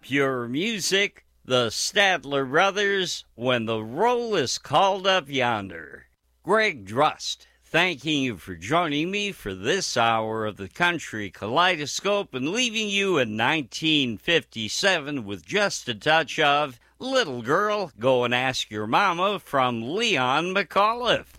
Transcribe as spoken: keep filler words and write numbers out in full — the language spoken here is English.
Pure music, the Statler Brothers, When the Roll is Called Up Yonder. Greg Drust, thanking you for joining me for this hour of the Country Kaleidoscope and leaving you in nineteen fifty-seven with just a touch of Little Girl, Go and Ask Your Mama from Leon McAuliffe.